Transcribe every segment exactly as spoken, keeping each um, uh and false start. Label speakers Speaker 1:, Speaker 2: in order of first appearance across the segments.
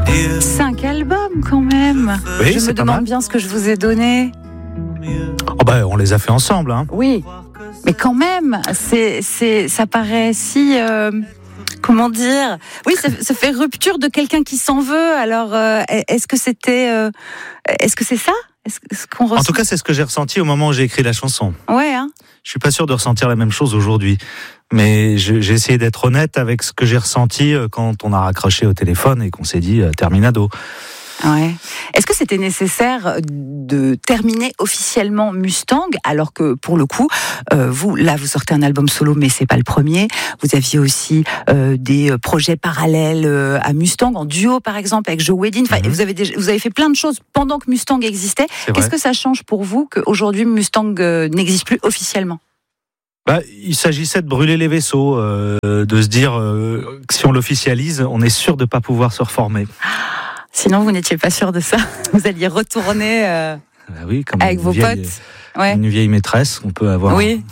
Speaker 1: Cinq albums quand même.
Speaker 2: Oui,
Speaker 1: je
Speaker 2: c'est
Speaker 1: me
Speaker 2: pas
Speaker 1: demande
Speaker 2: mal.
Speaker 1: bien ce que je vous ai donné.
Speaker 2: Oh bah, on les a fait ensemble. Hein.
Speaker 1: Oui, mais quand même, c'est, c'est, ça paraît si... Euh, comment dire ? Oui, ça, ça fait rupture de quelqu'un qui s'en veut. Alors, euh, est-ce que c'était... Euh, est-ce que c'est ça ? Est-ce, est-ce qu'on ressent...
Speaker 2: En tout cas, c'est ce que j'ai ressenti au moment où j'ai écrit la chanson.
Speaker 1: Ouais, hein.
Speaker 2: Je suis pas sûr de ressentir la même chose aujourd'hui. Mais je, j'ai essayé d'être honnête avec ce que j'ai ressenti quand on a raccroché au téléphone et qu'on s'est dit euh, terminado.
Speaker 1: Ouais. Est-ce que c'était nécessaire de terminer officiellement Mustang, alors que pour le coup, euh, vous là vous sortez un album solo, mais c'est pas le premier. Vous aviez aussi euh, des projets parallèles euh, à Mustang, en duo par exemple avec Joe Wedin. Enfin,
Speaker 2: Mm-hmm.
Speaker 1: vous avez déjà, vous avez fait plein de choses pendant que Mustang existait.
Speaker 2: C'est
Speaker 1: Qu'est-ce
Speaker 2: vrai.
Speaker 1: que ça change pour vous qu'aujourd'hui Mustang euh, n'existe plus officiellement ?
Speaker 2: Bah, il s'agissait de brûler les vaisseaux, euh, de se dire euh, que si on l'officialise, on est sûr de pas pouvoir se reformer.
Speaker 1: Sinon, vous n'étiez pas sûr de ça. Vous alliez retourner euh,
Speaker 2: Bah oui, comme
Speaker 1: avec
Speaker 2: une
Speaker 1: vos
Speaker 2: vieille,
Speaker 1: potes. Ouais.
Speaker 2: Une vieille maîtresse, on peut avoir.
Speaker 1: Oui.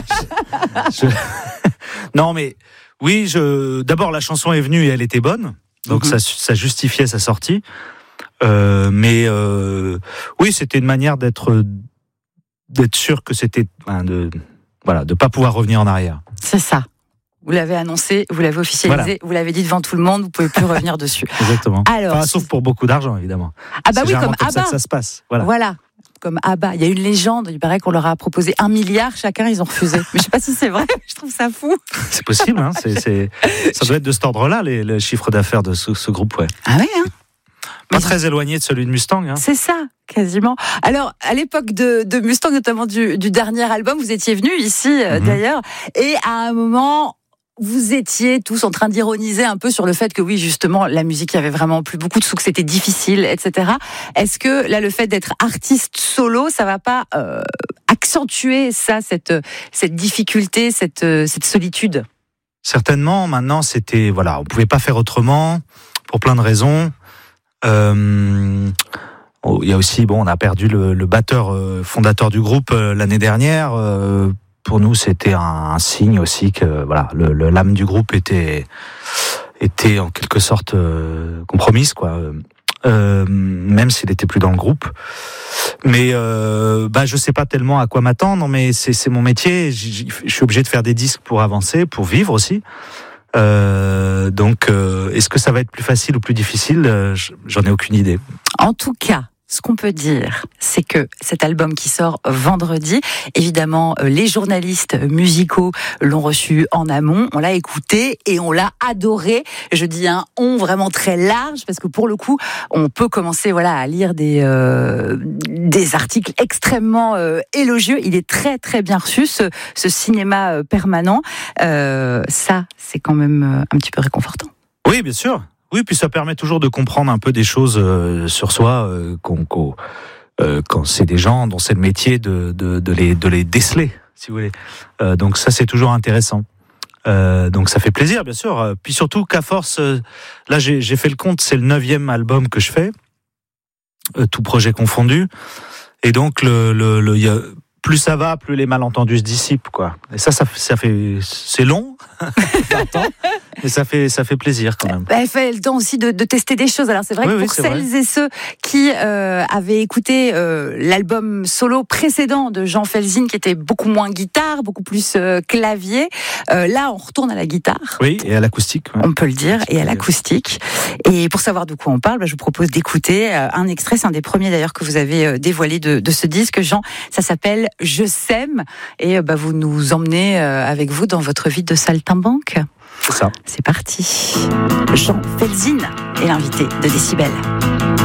Speaker 2: Je- Non, mais oui, je... d'abord la chanson est venue et elle était bonne, donc
Speaker 1: Mhm.
Speaker 2: ça, ça justifiait sa sortie. Euh, mais euh, oui, c'était une manière d'être d'être sûr que c'était enfin, de voilà de pas pouvoir revenir en arrière.
Speaker 1: C'est ça. Vous l'avez annoncé, vous l'avez officialisé,
Speaker 2: Voilà.
Speaker 1: vous l'avez dit devant tout le monde, vous pouvez plus revenir dessus.
Speaker 2: Exactement.
Speaker 1: Alors,
Speaker 2: Enfin,
Speaker 1: si-
Speaker 2: sauf pour beaucoup d'argent, évidemment.
Speaker 1: Ah bah
Speaker 2: C'est
Speaker 1: oui,
Speaker 2: généralement
Speaker 1: comme
Speaker 2: ça
Speaker 1: ABBA.
Speaker 2: que ça se passe. Voilà.
Speaker 1: Voilà. Comme ABBA. Il y a une légende, il paraît qu'on leur a proposé un milliard, chacun, ils ont refusé. Mais je sais pas si c'est vrai, je trouve ça fou.
Speaker 2: C'est possible. Hein, c'est, c'est... Ça doit être de cet ordre-là, les, les chiffres d'affaires de ce, ce groupe. Ouais.
Speaker 1: Ah ouais, hein.
Speaker 2: Pas
Speaker 1: Mais
Speaker 2: très éloigné de celui de Mustang. Hein.
Speaker 1: C'est ça, quasiment. Alors, à l'époque de, de Mustang, notamment du, du dernier album, vous étiez venus ici, euh,
Speaker 2: Mhm.
Speaker 1: d'ailleurs, et à un moment, vous étiez tous en train d'ironiser un peu sur le fait que oui, justement, la musique, il y avait vraiment plus beaucoup de sous, que c'était difficile, et cetera. Est-ce que là, le fait d'être artiste solo, ça va pas euh, accentuer ça, cette, cette difficulté, cette, cette solitude ?
Speaker 2: Certainement. Maintenant, c'était voilà, on pouvait pas faire autrement pour plein de raisons. Euh, oh, il y a aussi bon, on a perdu le, le batteur euh, fondateur du groupe euh, l'année dernière. Euh, pour nous, c'était un, un signe aussi que voilà, le, le, l'âme du groupe était était en quelque sorte euh, compromise, quoi. Euh, même s'il était plus dans le groupe. Mais euh, bah je sais pas tellement à quoi m'attendre, mais c'est c'est mon métier. Je suis obligé de faire des disques pour avancer, pour vivre aussi. Euh, donc, euh, est-ce que ça va être plus facile ou plus difficile ? euh, J'en ai aucune idée.
Speaker 1: En tout cas, ce qu'on peut dire, c'est que cet album qui sort vendredi, évidemment, les journalistes musicaux l'ont reçu en amont, on l'a écouté et on l'a adoré. Je dis un « on » vraiment très large, parce que pour le coup, on peut commencer voilà, à lire des, euh, des articles extrêmement euh, élogieux. Il est très très bien reçu, ce, ce cinéma euh, permanent. Euh, ça, c'est quand même euh, un petit peu réconfortant.
Speaker 2: Oui, bien sûr. Oui, puis ça permet toujours de comprendre un peu des choses euh, sur soi euh, qu'on, qu'on, euh, quand c'est des gens dont c'est le métier de, de, de, les, de les déceler, si vous voulez. Euh, donc ça, c'est toujours intéressant. Euh, donc ça fait plaisir, bien sûr. Puis surtout qu'à force, euh, là j'ai, j'ai fait le compte, c'est le neuvième album que je fais, euh, tout projet confondu. Et donc le, le, le, y a, plus ça va, plus les malentendus se dissipent, quoi. Et ça, ça, ça fait, c'est long, vingt ans, mais ça fait, ça fait plaisir quand même.
Speaker 1: Bah, il fallait le temps aussi de, de tester des choses. Alors c'est vrai
Speaker 2: Oui,
Speaker 1: que
Speaker 2: oui,
Speaker 1: pour
Speaker 2: c'est
Speaker 1: celles
Speaker 2: vrai.
Speaker 1: et ceux qui euh, avaient écouté euh, l'album solo précédent de Jean Felzin, qui était beaucoup moins guitare, beaucoup plus euh, clavier, euh, là on retourne à la guitare.
Speaker 2: Oui, et à l'acoustique. Ouais.
Speaker 1: On peut le dire, et à l'acoustique. Et pour savoir de quoi on parle, bah, je vous propose d'écouter euh, un extrait, c'est un des premiers d'ailleurs que vous avez euh, dévoilé de, de ce disque, Jean. Ça s'appelle « Je sème » et euh, bah, vous nous emmenez euh, avec vous dans votre vie de saltimbanque.
Speaker 2: C'est ça.
Speaker 1: C'est parti. Jean Felzin est l'invité de Décibel.